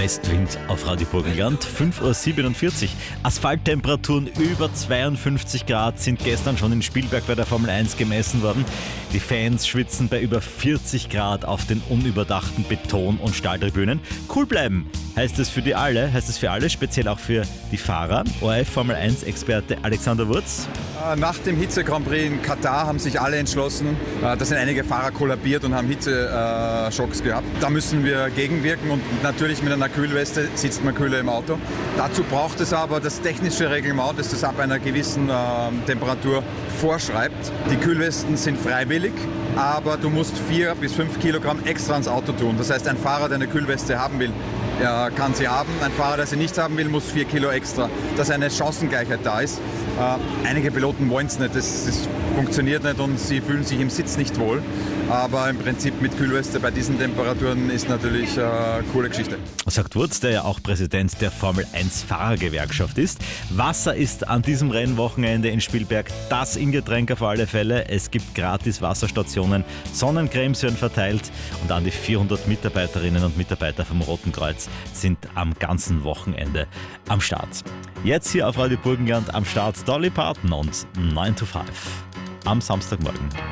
Westwind auf Radio Burgenland, 5:47 Uhr. Asphalttemperaturen über 52 Grad sind gestern schon in Spielberg bei der Formel 1 gemessen worden. Die Fans schwitzen bei über 40 Grad auf den unüberdachten Beton- und Stahltribünen. Cool bleiben heißt es für alle, speziell auch für die Fahrer. ORF Formel 1-Experte Alexander Wurz. Nach dem Hitze-Grand Prix in Katar haben sich alle entschlossen, da sind einige Fahrer kollabiert und haben Hitzeschocks gehabt. Da müssen wir gegenwirken und natürlich mit einer Kühlweste sitzt man kühler im Auto. Dazu braucht es aber das technische Reglement, das das ab einer gewissen Temperatur vorschreibt. Die Kühlwesten sind freiwillig, aber du musst 4 bis 5 Kilogramm extra ins Auto tun. Das heißt, ein Fahrer, der eine Kühlweste haben will, kann sie haben. Ein Fahrer, der sie nicht haben will, muss 4 Kilo extra, dass eine Chancengleichheit da ist. Einige Piloten wollen es nicht, das funktioniert nicht und sie fühlen sich im Sitz nicht wohl. Aber im Prinzip mit Kühlweste bei diesen Temperaturen ist natürlich eine coole Geschichte. Sagt Wurz, der ja auch Präsident der Formel 1 Fahrergewerkschaft ist. Wasser ist an diesem Rennwochenende in Spielberg das Ingetränk auf alle Fälle. Es gibt gratis Wasserstationen, Sonnencremes werden verteilt und an die 400 Mitarbeiterinnen und Mitarbeiter vom Roten Kreuz sind am ganzen Wochenende am Start. Jetzt hier auf Radio Burgenland am Start Dolly Parton und 9 to 5 am Samstagmorgen.